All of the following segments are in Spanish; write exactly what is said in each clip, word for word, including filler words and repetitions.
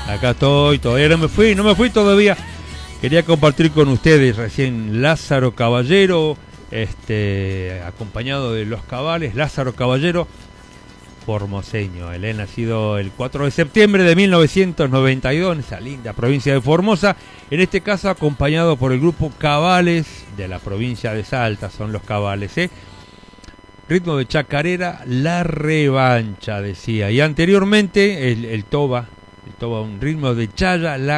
Acá estoy, todavía no me fui, no me fui todavía. Quería compartir con ustedes recién Lázaro Caballero, este, acompañado de Los Cabales, Lázaro Caballero, formoseño. Él es nacido el cuatro de septiembre de mil novecientos noventa y dos en esa linda provincia de Formosa, en este caso acompañado por el grupo Cabales de la provincia de Salta, son Los Cabales, ¿eh? Ritmo de chacarera, La Revancha, decía. Y anteriormente el, el toba, el toba, un ritmo de chaya, La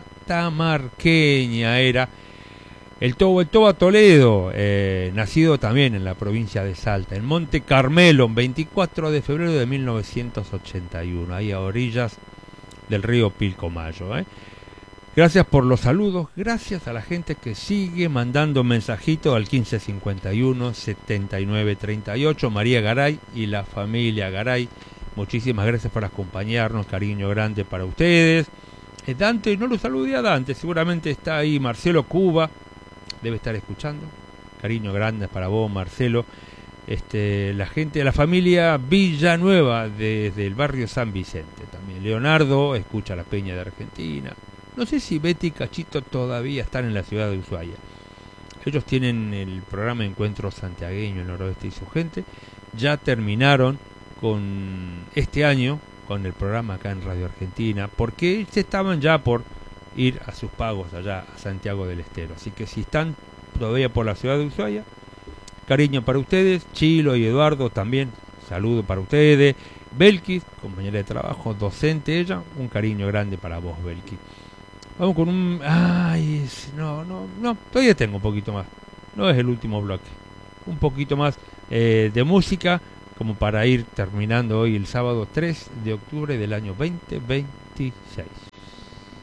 Catamarqueña era. El toba, el toba Toledo, eh, nacido también en la provincia de Salta, en Monte Carmelo, veinticuatro de febrero de mil novecientos ochenta y uno, ahí a orillas del río Pilcomayo, ¿eh? Gracias por los saludos, gracias a la gente que sigue mandando mensajitos al quince cincuenta y uno, setenta y nueve treinta y ocho, María Garay y la familia Garay, muchísimas gracias por acompañarnos, cariño grande para ustedes. Eh, Dante, no lo saludé a Dante, seguramente está ahí, Marcelo Cuba, debe estar escuchando, cariño grande para vos, Marcelo. Este, la gente de la familia Villanueva desde el barrio San Vicente también, Leonardo escucha la Peña de Argentina. No sé si Betty y Cachito todavía están en la ciudad de Ushuaia. Ellos tienen el programa Encuentro Santiagueño, el Noroeste y su gente. Ya terminaron con este año, con el programa acá en Radio Argentina, porque se estaban ya por ir a sus pagos allá a Santiago del Estero. Así que si están todavía por la ciudad de Ushuaia, cariño para ustedes. Chilo y Eduardo también, saludo para ustedes. Belkis, compañera de trabajo, docente ella, un cariño grande para vos, Belkis. Vamos con un... Ay, no, no, no, todavía tengo un poquito más. No es el último bloque. Un poquito más eh, de música, como para ir terminando hoy el sábado tres de octubre del año veinte veintiséis.